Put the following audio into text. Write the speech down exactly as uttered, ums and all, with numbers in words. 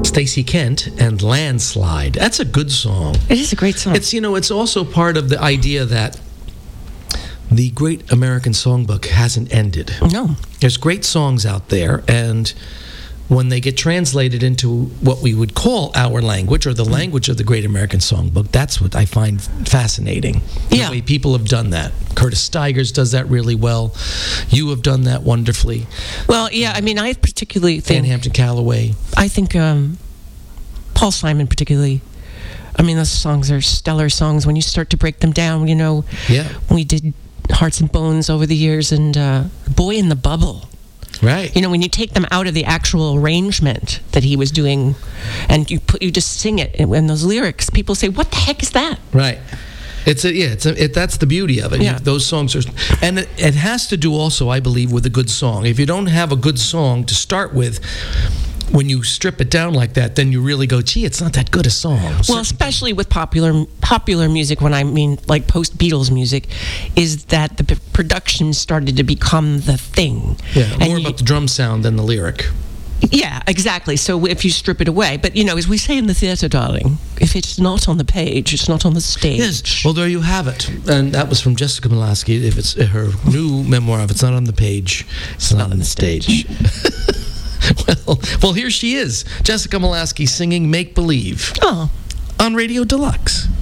Stacey Kent and Landslide. That's a good song. It is a great song. It's, you know, it's also part of the idea that the Great American Songbook hasn't ended. No. There's great songs out there, and when they get translated into what we would call our language, or the language of the Great American Songbook, that's what I find fascinating. Yeah. The way people have done that. Curtis Stigers does that really well. You have done that wonderfully. Well, yeah, I mean, I particularly think... Dan Hampton Callaway. I think um, Paul Simon particularly... I mean, those songs are stellar songs. When you start to break them down, you know... Yeah. We did Hearts and Bones over the years, and uh, Boy in the Bubble. Right. You know, when you take them out of the actual arrangement that he was doing, and you put you just sing it, and, and those lyrics, people say, "What the heck is that?" Right. It's a, yeah. It's a, it, that's the beauty of it. Yeah. Those songs are, and it, it has to do also, I believe, with a good song. If you don't have a good song to start with, when you strip it down like that, then you really go, "Gee, it's not that good a song." Well, Certain especially with popular popular music, when I mean like post Beatles music, is that the p- production started to become the thing. Yeah, And more you- about the drum sound than the lyric. Yeah, exactly. So if you strip it away, but you know, as we say in the theatre, darling, if it's not on the page, it's not on the stage. Yes. Well, there you have it. And that was from Jessica Molaski. If it's her new memoir, if it's not on the page, it's, not, on the stage. well, well, here she is, Jessica Molaski singing "Make Believe" Oh. on Radio Deluxe.